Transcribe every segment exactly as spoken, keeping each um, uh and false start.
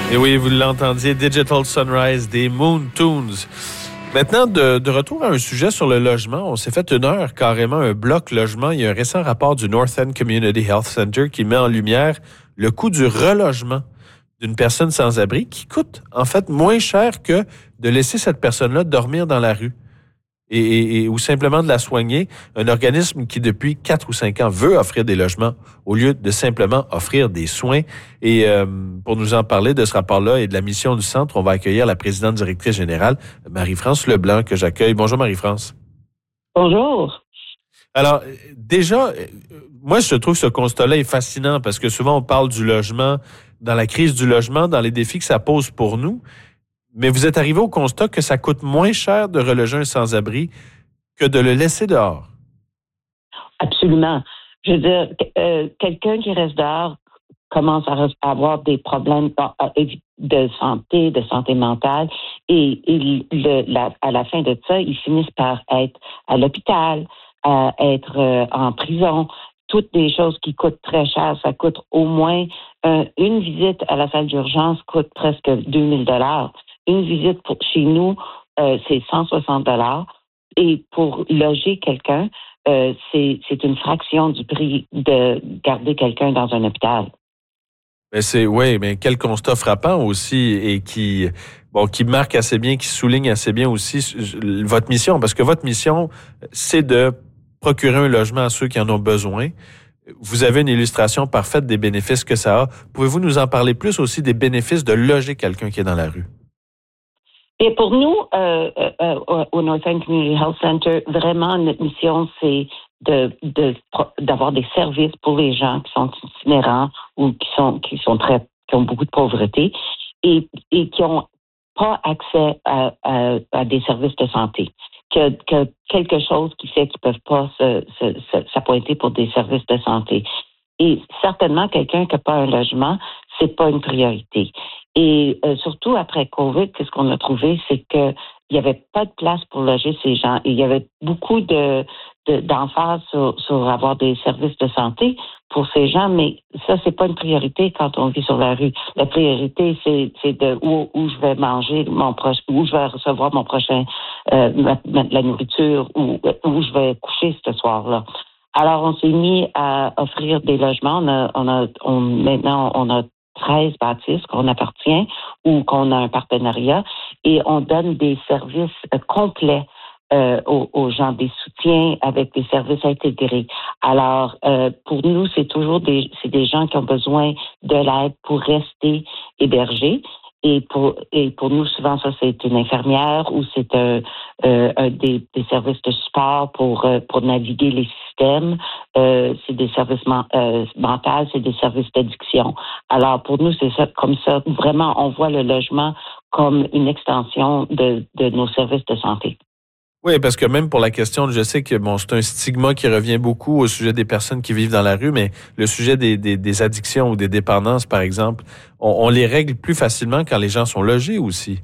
Et oui, vous l'entendiez, Digital Sunrise des Moon Tunes. Maintenant, de, de retour à un sujet sur le logement, on s'est fait une heure, carrément un bloc logement. Il y a un récent rapport du North End Community Health Center qui met en lumière le coût du relogement d'une personne sans abri qui coûte en fait moins cher que de laisser cette personne-là dormir dans la rue. Et, et, et, ou simplement de la soigner, un organisme qui, depuis quatre ou cinq ans, veut offrir des logements au lieu de simplement offrir des soins. Et euh, pour nous en parler de ce rapport-là et de la mission du centre, on va accueillir la présidente directrice générale, Marie-France Leblanc, que j'accueille. Bonjour Marie-France. Bonjour. Alors, déjà, moi, je trouve que ce constat-là est fascinant parce que souvent, on parle du logement, dans la crise du logement, dans les défis que ça pose pour nous. Mais vous êtes arrivé au constat que ça coûte moins cher de reloger un sans-abri que de le laisser dehors. Absolument. Je veux dire, euh, quelqu'un qui reste dehors commence à avoir des problèmes de santé, de santé mentale, et, et le, la, à la fin de ça, ils finissent par être à l'hôpital, à être euh, en prison. Toutes des choses qui coûtent très cher, ça coûte au moins euh, une visite à la salle d'urgence coûte presque deux mille dollars. Une visite pour, chez nous, euh, c'est cent soixante dollars. Et pour loger quelqu'un, euh, c'est, c'est une fraction du prix de garder quelqu'un dans un hôpital. Mais c'est, oui, mais quel constat frappant aussi et qui, bon, qui marque assez bien, qui souligne assez bien aussi votre mission. Parce que votre mission, c'est de procurer un logement à ceux qui en ont besoin. Vous avez une illustration parfaite des bénéfices que ça a. Pouvez-vous nous en parler plus aussi des bénéfices de loger quelqu'un qui est dans la rue? Et pour nous, euh, euh, au North End Community Health Center, vraiment, notre mission, c'est de, de, d'avoir des services pour les gens qui sont itinérants ou qui sont, qui sont très, qui ont beaucoup de pauvreté et, et qui ont pas accès à, à, à des services de santé. Que, que quelque chose qui fait qu'ils peuvent pas se, se, se, s'appointer pour des services de santé. Et certainement, quelqu'un qui n'a pas un logement, c'est pas une priorité. Et euh, surtout après COVID, qu'est-ce qu'on a trouvé, c'est que il y avait pas de place pour loger ces gens. Et il y avait beaucoup de, de d'emphase sur, sur avoir des services de santé pour ces gens, mais ça c'est pas une priorité quand on vit sur la rue. La priorité c'est c'est de où, où je vais manger mon prochain, où je vais recevoir mon prochain euh, ma, ma, la nourriture, où où je vais coucher ce soir-là. Alors on s'est mis à offrir des logements. On a, on a on, maintenant on a treize bâtisses qu'on appartient ou qu'on a un partenariat et on donne des services euh, complets euh, aux, aux gens, des soutiens avec des services intégrés. Alors, euh, pour nous, c'est toujours des, c'est des gens qui ont besoin de l'aide pour rester hébergés. Et pour, et pour nous, souvent, ça, c'est une infirmière ou c'est un, euh, un des, des services de support pour, euh, pour naviguer les systèmes. Euh, c'est des services man, euh, mentaux, c'est des services d'addiction. Alors, pour nous, c'est ça, comme ça. Vraiment, on voit le logement comme une extension de, de nos services de santé. Oui, parce que même pour la question, je sais que bon, c'est un stigma qui revient beaucoup au sujet des personnes qui vivent dans la rue, mais le sujet des, des, des addictions ou des dépendances, par exemple, on, on les règle plus facilement quand les gens sont logés aussi.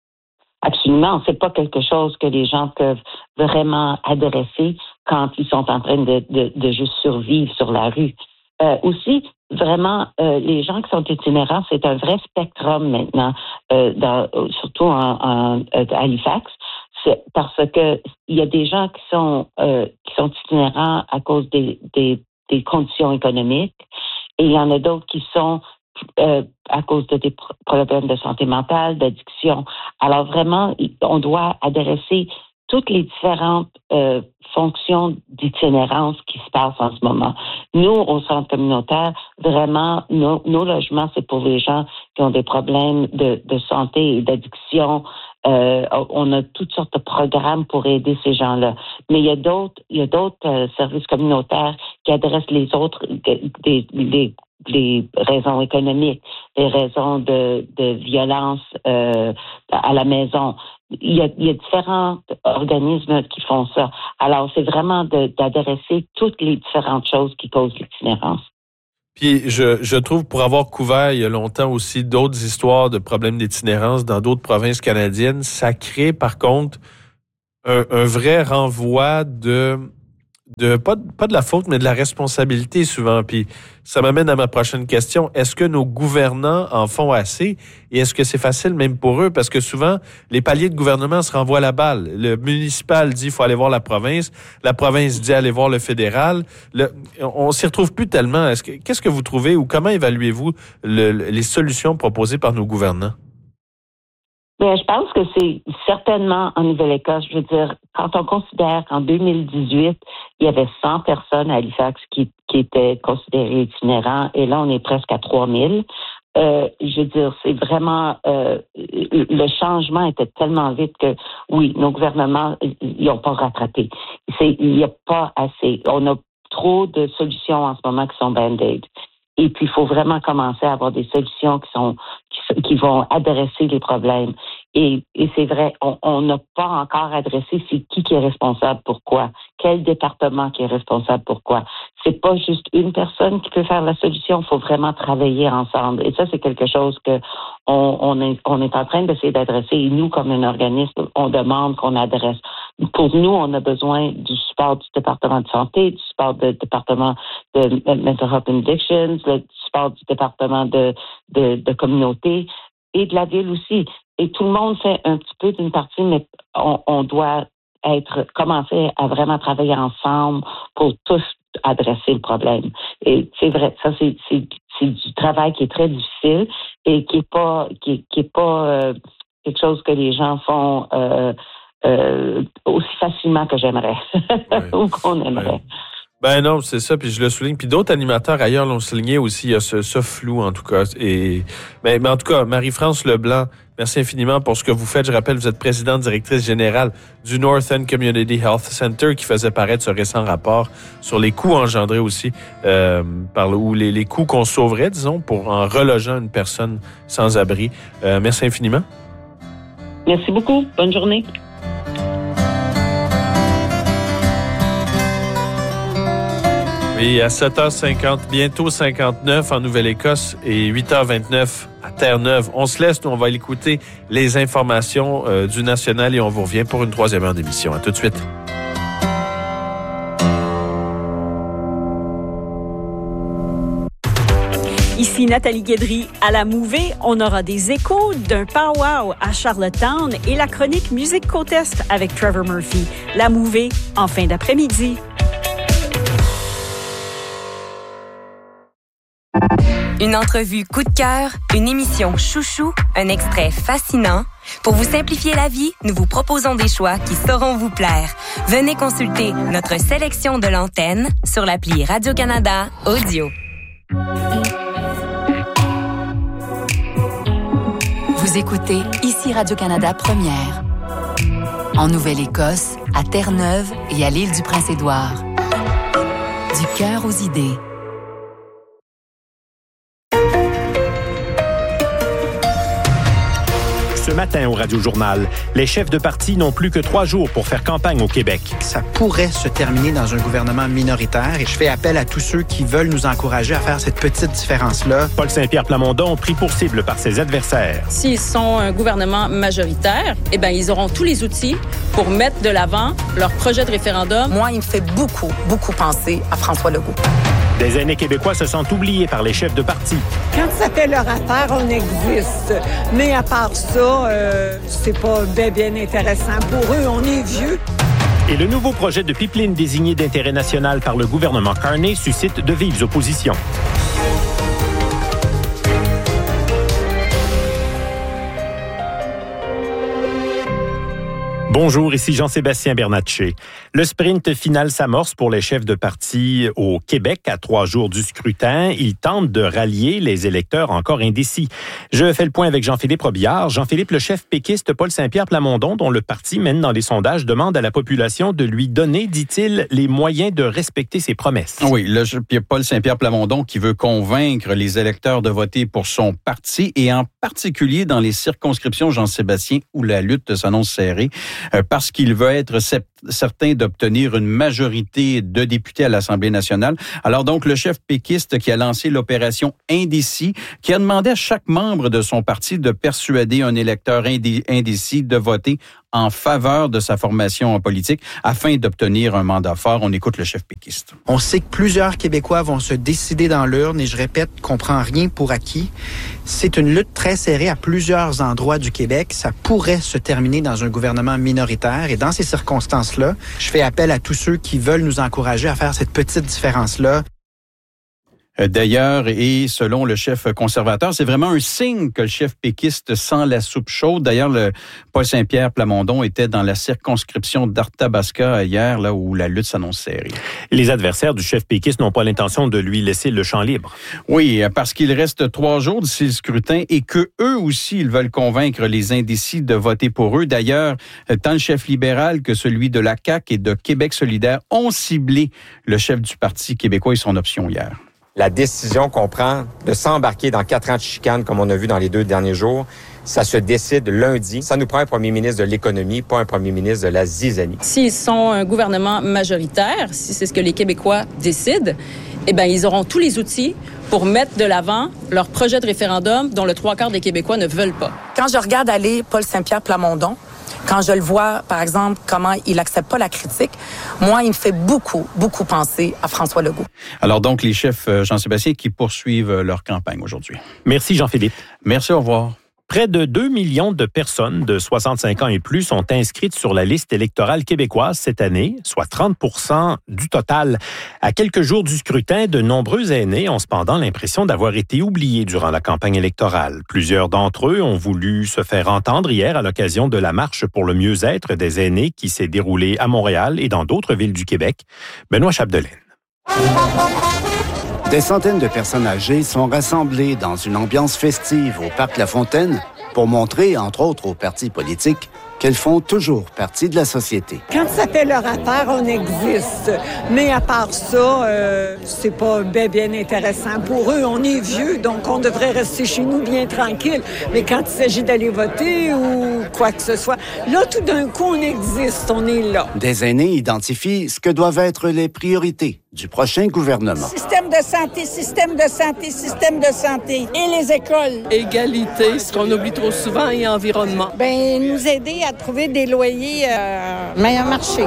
Absolument. C'est pas quelque chose que les gens peuvent vraiment adresser quand ils sont en train de, de, de juste survivre sur la rue. Euh, aussi, vraiment, euh, les gens qui sont itinérants, c'est un vrai spectrum maintenant, euh, dans, surtout en, en, à Halifax. C'est parce que il y a des gens qui sont euh, qui sont itinérants à cause des, des, des conditions économiques et il y en a d'autres qui sont euh, à cause de des problèmes de santé mentale, d'addiction. Alors vraiment, on doit adresser toutes les différentes euh, fonctions d'itinérance qui se passent en ce moment. Nous, au centre communautaire, vraiment, nos, nos logements, c'est pour les gens qui ont des problèmes de, de santé et d'addiction. Euh, on a toutes sortes de programmes pour aider ces gens-là. Mais il y a d'autres, il y a d'autres euh, services communautaires qui adressent les autres, des, des, des les raisons économiques, les raisons de, de violence euh, à la maison. Il y, a, il y a différents organismes qui font ça. Alors, c'est vraiment de, d'adresser toutes les différentes choses qui causent l'itinérance. Puis, je, je trouve, pour avoir couvert il y a longtemps aussi d'autres histoires de problèmes d'itinérance dans d'autres provinces canadiennes, ça crée, par contre, un, un vrai renvoi de... de pas, de pas de la faute, mais de la responsabilité souvent. Puis ça m'amène à ma prochaine question. Est-ce que nos gouvernants en font assez? Et est-ce que c'est facile même pour eux? Parce que souvent, les paliers de gouvernement se renvoient la balle. Le municipal dit qu'il faut aller voir la province. La province dit aller voir le fédéral. Le, on s'y retrouve plus tellement. Est-ce que, qu'est-ce que vous trouvez ou comment évaluez-vous le, les solutions proposées par nos gouvernants? Bien, je pense que c'est certainement en Nouvelle-Écosse. Je veux dire, quand on considère qu'en deux mille dix-huit, il y avait cent personnes à Halifax qui, qui étaient considérées itinérants, et là, on est presque à trois mille. Euh, je veux dire, c'est vraiment... Euh, le changement était tellement vite que, oui, nos gouvernements, ils n'ont pas rattrapé. C'est, il n'y a pas assez. On a trop de solutions en ce moment qui sont band-aid. Et puis, il faut vraiment commencer à avoir des solutions qui sont qui, qui vont adresser les problèmes. Et, et c'est vrai, on n'a pas encore adressé c'est qui qui est responsable pour quoi, quel département qui est responsable pour quoi. C'est pas juste une personne qui peut faire la solution, il faut vraiment travailler ensemble. Et ça, c'est quelque chose que on, on, est, on est en train d'essayer d'adresser. Et nous, comme un organisme, on demande qu'on adresse. Pour nous, on a besoin du support du département de santé, du support du département de Mental Health and Addictions, du support du département de, de, de communauté et de la ville aussi. Et tout le monde fait un petit peu d'une partie, mais on, on doit être commencer à vraiment travailler ensemble pour tous adresser le problème. Et c'est vrai, ça c'est, c'est, c'est du travail qui est très difficile et qui est pas qui, qui est pas euh, quelque chose que les gens font euh, euh, aussi facilement que j'aimerais ouais. ou qu'on aimerait. Ouais. Ben non, c'est ça, puis je le souligne. Puis d'autres animateurs ailleurs l'ont souligné aussi, il y a ce, ce flou en tout cas. Et mais, mais en tout cas, Marie-France Leblanc, merci infiniment pour ce que vous faites. Je rappelle, vous êtes présidente directrice générale du North End Community Health Center qui faisait paraître ce récent rapport sur les coûts engendrés aussi, euh, par le, ou les, les coûts qu'on sauverait, disons, pour en relogeant une personne sans abri. Euh, merci infiniment. Merci beaucoup. Bonne journée. Oui, à sept heures cinquante, bientôt cinquante-neuf en Nouvelle-Écosse et huit heures vingt-neuf à Terre-Neuve. On se laisse, nous, on va écouter les informations euh, du National et on vous revient pour une troisième heure d'émission. À tout de suite. Ici Nathalie Guédry. À la Mouvée, on aura des échos d'un pow-wow à Charlottetown et la chronique Musique Côte-Est avec Trevor Murphy. La Mouvée, en fin d'après-midi. Une entrevue coup de cœur, une émission chouchou, un extrait fascinant. Pour vous simplifier la vie, nous vous proposons des choix qui sauront vous plaire. Venez consulter notre sélection de l'antenne sur l'appli Radio-Canada Audio. Vous écoutez ici Radio-Canada Première. En Nouvelle-Écosse, à Terre-Neuve et à l'île du Prince-Édouard. Du cœur aux idées. Ce matin au Radio-Journal, les chefs de parti n'ont plus que trois jours pour faire campagne au Québec. Ça pourrait se terminer dans un gouvernement minoritaire et je fais appel à tous ceux qui veulent nous encourager à faire cette petite différence-là. Paul Saint-Pierre Plamondon, pris pour cible par ses adversaires. S'ils sont un gouvernement majoritaire, eh bien, ils auront tous les outils pour mettre de l'avant leur projet de référendum. Moi, il me fait beaucoup, beaucoup penser à François Legault. Des aînés québécois se sentent oubliés par les chefs de parti. Quand ça fait leur affaire, on existe. Mais à part ça, euh, c'est pas bien, bien intéressant pour eux. On est vieux. Et le nouveau projet de pipeline désigné d'intérêt national par le gouvernement Carney suscite de vives oppositions. Bonjour, ici Jean-Sébastien Bernatchez. Le sprint final s'amorce pour les chefs de parti au Québec à trois jours du scrutin. Ils tentent de rallier les électeurs encore indécis. Je fais le point avec Jean-Philippe Robillard. Jean-Philippe, le chef péquiste Paul Saint-Pierre Plamondon, dont le parti mène dans les sondages, demande à la population de lui donner, dit-il, les moyens de respecter ses promesses. Oui, là, Paul Saint-Pierre Plamondon qui veut convaincre les électeurs de voter pour son parti et en particulier dans les circonscriptions, Jean-Sébastien, où la lutte s'annonce serrée. Parce qu'il veut être certain d'obtenir une majorité de députés à l'Assemblée nationale. Alors donc, le chef péquiste qui a lancé l'opération Indécis, qui a demandé à chaque membre de son parti de persuader un électeur indé- indécis de voter en faveur de sa formation en politique afin d'obtenir un mandat fort. On écoute le chef péquiste. On sait que plusieurs Québécois vont se décider dans l'urne et je répète qu'on prend rien pour acquis. C'est une lutte très serrée à plusieurs endroits du Québec. Ça pourrait se terminer dans un gouvernement minoritaire et dans ces circonstances-là, je fais appel à tous ceux qui veulent nous encourager à faire cette petite différence-là. D'ailleurs, et selon le chef conservateur, c'est vraiment un signe que le chef péquiste sent la soupe chaude. D'ailleurs, le Paul Saint-Pierre Plamondon était dans la circonscription d'Arthabasca hier, là où la lutte s'annonce serrée. Les adversaires du chef péquiste n'ont pas l'intention de lui laisser le champ libre. Oui, parce qu'il reste trois jours d'ici le scrutin et que eux aussi, ils veulent convaincre les indécis de voter pour eux. D'ailleurs, tant le chef libéral que celui de la C A Q et de Québec solidaire ont ciblé le chef du Parti québécois et son option hier. La décision qu'on prend de s'embarquer dans quatre ans de chicane, comme on a vu dans les deux derniers jours, ça se décide lundi. Ça nous prend un premier ministre de l'économie, pas un premier ministre de la zizanie. S'ils sont un gouvernement majoritaire, si c'est ce que les Québécois décident, eh bien, ils auront tous les outils pour mettre de l'avant leur projet de référendum dont le trois quarts des Québécois ne veulent pas. Quand je regarde aller Paul Saint-Pierre Plamondon, quand je le vois, par exemple, comment il accepte pas la critique, moi, il me fait beaucoup, beaucoup penser à François Legault. Alors donc, les chefs Jean-Sébastien qui poursuivent leur campagne aujourd'hui. Merci Jean-Philippe. Merci, au revoir. Près de deux millions de personnes de soixante-cinq ans et plus sont inscrites sur la liste électorale québécoise cette année, soit trente pour cent du total. À quelques jours du scrutin, de nombreux aînés ont cependant l'impression d'avoir été oubliés durant la campagne électorale. Plusieurs d'entre eux ont voulu se faire entendre hier à l'occasion de la marche pour le mieux-être des aînés qui s'est déroulée à Montréal et dans d'autres villes du Québec. Benoît Chapdelaine. Des centaines de personnes âgées sont rassemblées dans une ambiance festive au Parc La Fontaine pour montrer, entre autres aux partis politiques, qu'elles font toujours partie de la société. Quand ça fait leur affaire, on existe. Mais à part ça, euh, c'est pas bien, bien intéressant pour eux. On est vieux, donc on devrait rester chez nous bien tranquille. Mais quand il s'agit d'aller voter ou quoi que ce soit, là, tout d'un coup, on existe, on est là. Des aînés identifient ce que doivent être les priorités du prochain gouvernement. Système de santé, système de santé, système de santé. Et les écoles. Égalité, ce qu'on oublie trop souvent, et environnement. Ben, nous aider à trouver des loyers euh, meilleur marché.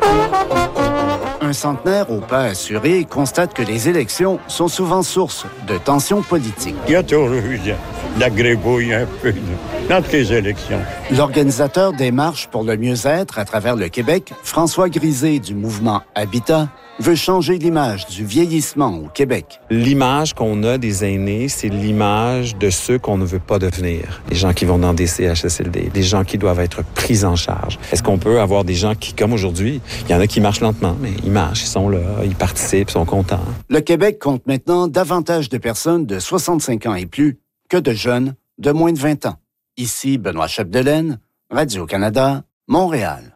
Un centenaire au pas assuré constate que les élections sont souvent source de tensions politiques. Il y a toujours eu de la grébouille un peu dans toutes les élections. L'organisateur des marches pour le mieux-être à travers le Québec, François Grisé du mouvement Habitat, veut changer l'image du vieillissement au Québec. L'image qu'on a des aînés, c'est l'image de ceux qu'on ne veut pas devenir. Les gens qui vont dans des C H S L D, des gens qui doivent être pris en charge. Est-ce qu'on peut avoir des gens qui, comme aujourd'hui, il y en a qui marchent lentement, mais ils marchent, ils sont là, ils participent, ils sont contents. Le Québec compte maintenant davantage de personnes de soixante-cinq ans et plus que de jeunes de moins de vingt ans. Ici, Benoît Chapdelaine, Radio-Canada, Montréal.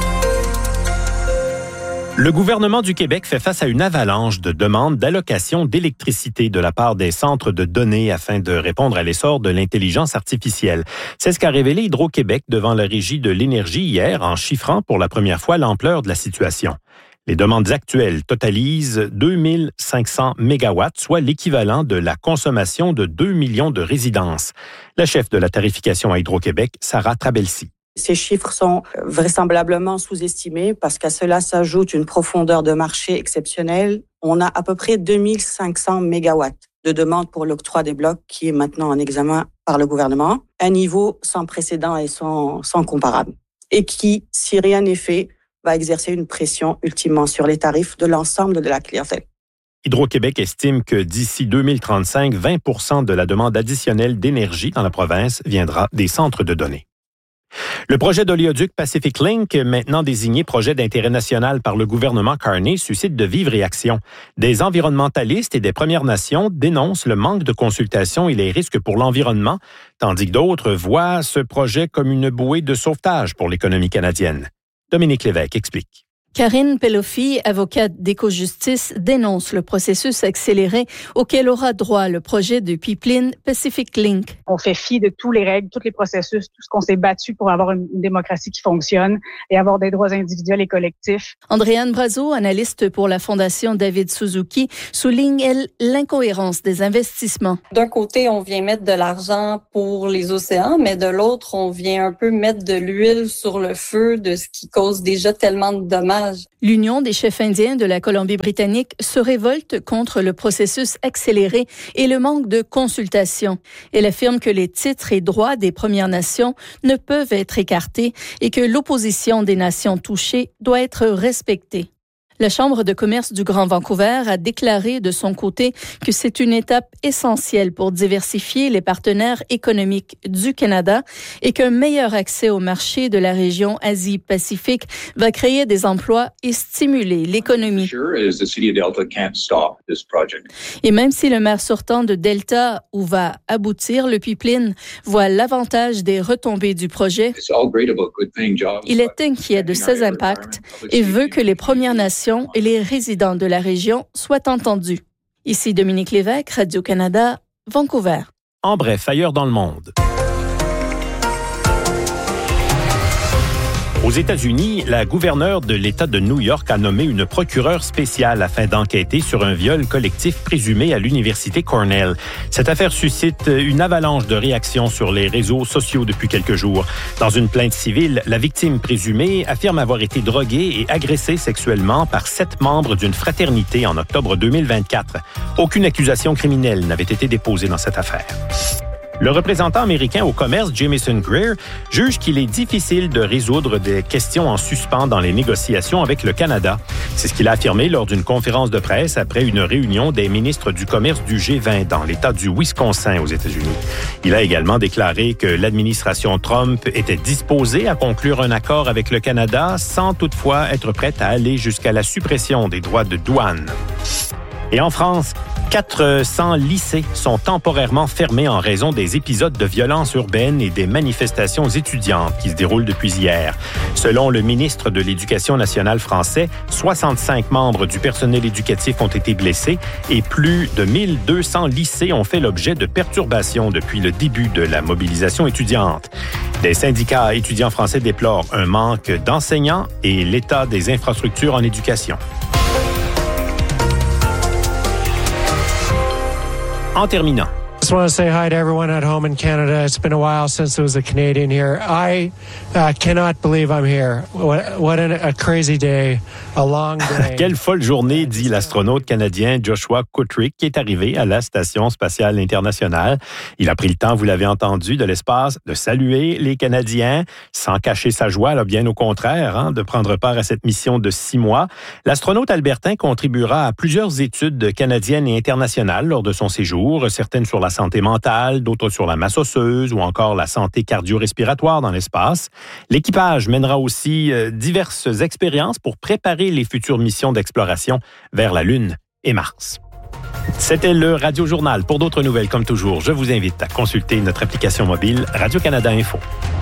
Le gouvernement du Québec fait face à une avalanche de demandes d'allocation d'électricité de la part des centres de données afin de répondre à l'essor de l'intelligence artificielle. C'est ce qu'a révélé Hydro-Québec devant la Régie de l'énergie hier en chiffrant pour la première fois l'ampleur de la situation. Les demandes actuelles totalisent deux mille cinq cents mégawatts, soit l'équivalent de la consommation de deux millions de résidences. La chef de la tarification à Hydro-Québec, Sarah Trabelsi. Ces chiffres sont vraisemblablement sous-estimés parce qu'à cela s'ajoute une profondeur de marché exceptionnelle. On a à peu près deux mille cinq cents mégawatts de demandes pour l'octroi des blocs qui est maintenant en examen par le gouvernement. Un niveau sans précédent et sans, sans comparable. Et qui, si rien n'est fait, va exercer une pression ultimement sur les tarifs de l'ensemble de la clientèle. Hydro-Québec estime que d'ici deux mille trente-cinq, vingt pour cent de la demande additionnelle d'énergie dans la province viendra des centres de données. Le projet d'oléoduc Pacific Link, maintenant désigné projet d'intérêt national par le gouvernement Carney, suscite de vives réactions. Des environnementalistes et des Premières Nations dénoncent le manque de consultation et les risques pour l'environnement, tandis que d'autres voient ce projet comme une bouée de sauvetage pour l'économie canadienne. Dominique Lévesque explique. Karine Pelofi, avocate d'Éco-Justice, dénonce le processus accéléré auquel aura droit le projet de pipeline Pacific Link. On fait fi de tous les règles, tous les processus, tout ce qu'on s'est battu pour avoir une, une démocratie qui fonctionne et avoir des droits individuels et collectifs. Andréane Brazo, analyste pour la Fondation David Suzuki, souligne, elle, l'incohérence des investissements. D'un côté, on vient mettre de l'argent pour les océans, mais de l'autre, on vient un peu mettre de l'huile sur le feu de ce qui cause déjà tellement de dommages. L'Union des chefs indiens de la Colombie-Britannique se révolte contre le processus accéléré et le manque de consultation. Elle affirme que les titres et droits des Premières Nations ne peuvent être écartés et que l'opposition des nations touchées doit être respectée. La Chambre de commerce du Grand Vancouver a déclaré de son côté que c'est une étape essentielle pour diversifier les partenaires économiques du Canada et qu'un meilleur accès au marché de la région Asie-Pacifique va créer des emplois et stimuler l'économie. Et même si le maire sortant de Delta, où va aboutir le pipeline, voit l'avantage des retombées du projet, il est inquiet de ses impacts et veut que les Premières Nations et les résidents de la région soient entendus. Ici Dominique Lévesque, Radio-Canada, Vancouver. En bref, ailleurs dans le monde. Aux États-Unis, la gouverneure de l'État de New York a nommé une procureure spéciale afin d'enquêter sur un viol collectif présumé à l'université Cornell. Cette affaire suscite une avalanche de réactions sur les réseaux sociaux depuis quelques jours. Dans une plainte civile, la victime présumée affirme avoir été droguée et agressée sexuellement par sept membres d'une fraternité en octobre deux mille vingt-quatre. Aucune accusation criminelle n'avait été déposée dans cette affaire. Le représentant américain au commerce, Jamieson Greer, juge qu'il est difficile de résoudre des questions en suspens dans les négociations avec le Canada. C'est ce qu'il a affirmé lors d'une conférence de presse après une réunion des ministres du commerce du G vingt dans l'État du Wisconsin aux États-Unis. Il a également déclaré que l'administration Trump était disposée à conclure un accord avec le Canada sans toutefois être prête à aller jusqu'à la suppression des droits de douane. Et en France, quatre cents lycées sont temporairement fermés en raison des épisodes de violence urbaine et des manifestations étudiantes qui se déroulent depuis hier. Selon le ministre de l'Éducation nationale français, soixante-cinq membres du personnel éducatif ont été blessés et plus de mille deux cents lycées ont fait l'objet de perturbations depuis le début de la mobilisation étudiante. Des syndicats étudiants français déplorent un manque d'enseignants et l'état des infrastructures en éducation. En terminant, I just want to say hi to everyone at home in Canada. It's been a while since there was a Canadian here. I uh, cannot believe I'm here. What, what an, a crazy day, a long day. Quelle folle journée, dit l'astronaute canadien Joshua Kutrick, qui est arrivé à la Station spatiale internationale. Il a pris le temps, vous l'avez entendu, de l'espace, de saluer les Canadiens, sans cacher sa joie, là, bien au contraire, hein, de prendre part à cette mission de six mois. L'astronaute albertain contribuera à plusieurs études canadiennes et internationales lors de son séjour, certaines sur la santé mentale, d'autres sur la masse osseuse ou encore la santé cardio-respiratoire dans l'espace. L'équipage mènera aussi euh, diverses expériences pour préparer les futures missions d'exploration vers la Lune et Mars. C'était le Radio Journal. Pour d'autres nouvelles, comme toujours, je vous invite à consulter notre application mobile Radio-Canada Info.